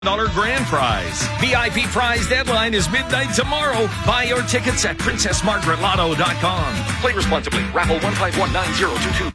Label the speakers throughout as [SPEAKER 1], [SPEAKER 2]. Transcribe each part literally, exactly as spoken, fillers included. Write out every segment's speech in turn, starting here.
[SPEAKER 1] dollar grand prize. V I P prize deadline is midnight tomorrow. Buy your tickets at princess margaret lotto dot com. Play responsibly. Raffle one five one nine zero two two.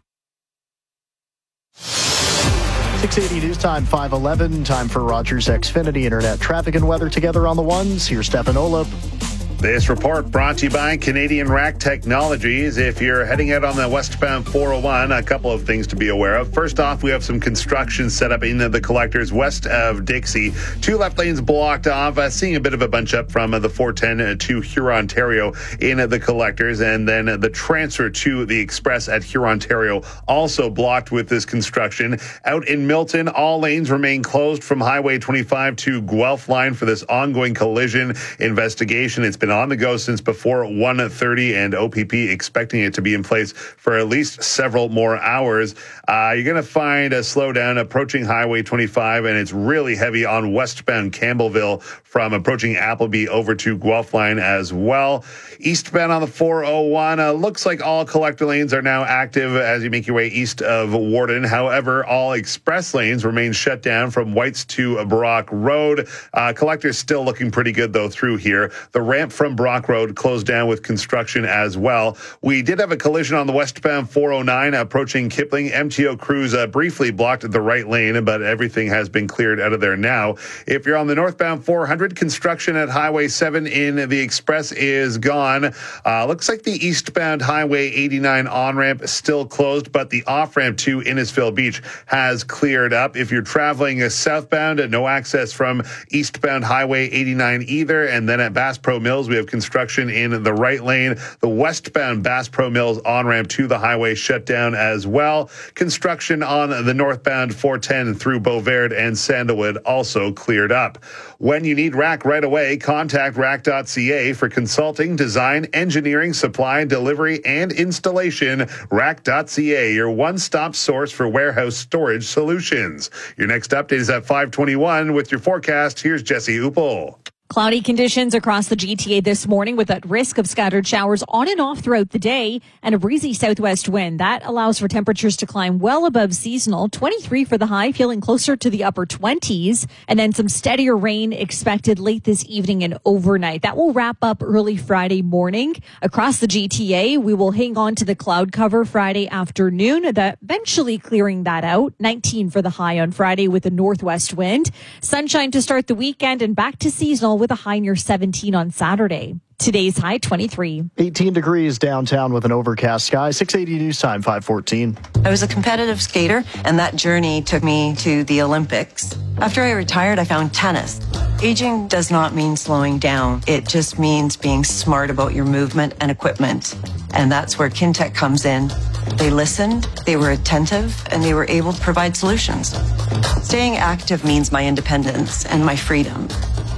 [SPEAKER 2] six eighty News Time, five eleven. Time for Rogers Xfinity Internet traffic and weather together on the ones. Here's Stefan Olip.
[SPEAKER 3] This report brought to you by Canadian Rack Technologies. If you're heading out on the westbound four oh one, a couple of things to be aware of. First off, we have some construction set up in the collectors west of Dixie. Two left lanes blocked off, uh, seeing a bit of a bunch up from uh, the four ten to Huron, Ontario in uh, the collectors. And then uh, the transfer to the express at Huron, Ontario also blocked with this construction. Out in Milton, all lanes remain closed from Highway twenty-five to Guelph line for this ongoing collision investigation. It's been on the go since before one thirty, and O P P expecting it to be in place for at least several more hours. Uh, you're going to find a slowdown approaching Highway twenty-five, and it's really heavy on westbound Campbellville from approaching Appleby over to Guelph line as well. Eastbound on the four oh one, uh, looks like all collector lanes are now active as you make your way east of Warden. However, all express lanes remain shut down from Whites to Brock Road. Uh, collectors still looking pretty good, though, through here. The ramp from Brock Road closed down with construction as well. We did have a collision on the westbound four oh nine approaching Kipling. M T O crews uh, briefly blocked the right lane, but everything has been cleared out of there now. If you're on the northbound four hundred, construction at Highway seven in the express is gone. Uh, looks like the eastbound Highway eighty-nine on-ramp still closed, but the off-ramp to Innisfil Beach has cleared up. If you're traveling southbound, no access from eastbound Highway eighty-nine either. And then at Bass Pro Mills, we have construction in the right lane. The westbound Bass Pro Mills on-ramp to the highway shut down as well. Construction on the northbound four ten through Beauverde and Sandalwood also cleared up. When you need Rack right away, contact rack dot c a for consulting, design, engineering, supply, delivery, and installation. rack dot c a, your one-stop source for warehouse storage solutions. Your next update is at five twenty-one. With your forecast, here's Jesse Uppel.
[SPEAKER 4] Cloudy conditions across the G T A this morning with that risk of scattered showers on and off throughout the day and a breezy southwest wind. That allows for temperatures to climb well above seasonal. twenty-three for the high, feeling closer to the upper twenties. And then some steadier rain expected late this evening and overnight. That will wrap up early Friday morning. Across the G T A, we will hang on to the cloud cover Friday afternoon, that eventually clearing that out. nineteen for the high on Friday with a northwest wind. Sunshine to start the weekend and back to seasonal with a high near seventeen on Saturday. Today's high, twenty-three.
[SPEAKER 2] eighteen degrees downtown with an overcast sky. six eighty News Time, five fourteen.
[SPEAKER 5] I was a competitive skater, and that journey took me to the Olympics. After I retired, I found tennis. Aging does not mean slowing down. It just means being smart about your movement and equipment. And that's where Kintec comes in. They listened, they were attentive, and they were able to provide solutions. Staying active means my independence and my freedom.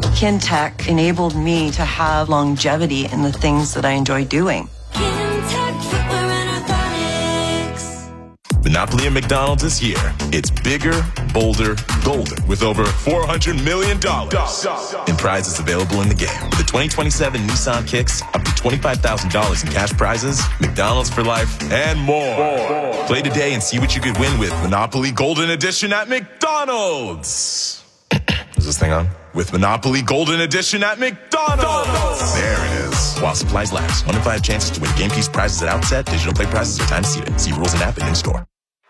[SPEAKER 5] Kintec enabled me to have longevity in the things that I enjoy doing.
[SPEAKER 6] Kintec Footwear and Orthotics.
[SPEAKER 7] Monopoly at McDonald's this year. It's bigger, bolder, golden, with over four hundred million dollars in prizes available in the game. With the twenty twenty-seven Nissan Kicks, up to twenty-five thousand dollars in cash prizes, McDonald's for life, and more. more. Play today and see what you could win with Monopoly Golden Edition at McDonald's. Is this thing on? With Monopoly Golden Edition at McDonald's. There it is. While supplies last. One in five chances to win game piece prizes at outset. Digital play prizes are time seated. See rules and app and in-store.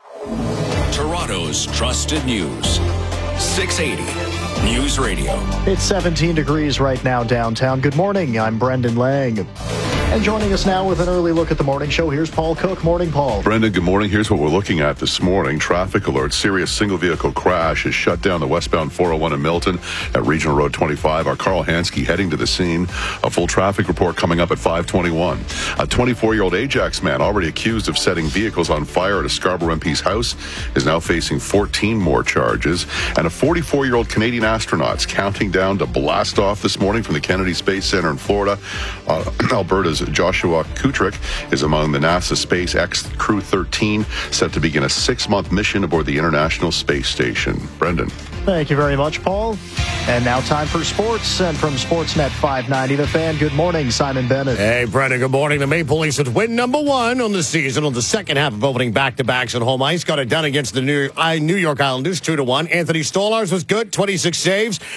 [SPEAKER 1] Toronto's trusted news. six eighty News Radio.
[SPEAKER 2] It's seventeen degrees right now downtown. Good morning. I'm Brendan Lang. And joining us now with an early look at the morning show, here's Paul Cook. Morning, Paul.
[SPEAKER 8] Brendan, good morning. Here's what we're looking at this morning. Traffic alert. Serious single vehicle crash has shut down the westbound four oh one in Milton at Regional Road twenty-five. Our Carl Hansky heading to the scene. A full traffic report coming up at five twenty-one. A twenty-four-year-old Ajax man already accused of setting vehicles on fire at a Scarborough M P's house is now facing fourteen more charges. And a forty-four-year-old Canadian astronaut's counting down to blast off this morning from the Kennedy Space Center in Florida. Uh, Alberta's NASA's Joshua Kutrick is among the NASA SpaceX Crew thirteen, set to begin a six-month mission aboard the International Space Station. Brendan.
[SPEAKER 2] Thank you very much, Paul. And now time for sports. And from Sportsnet five ninety, The Fan, good morning, Simon Bennett.
[SPEAKER 9] Hey, Brendan, good morning. The Maple Leafs would win number one on the season on the second half of opening back-to-backs at home ice. Got it done against the New York, New York Islanders, two to one. Anthony Stolarz was good, twenty-six saves.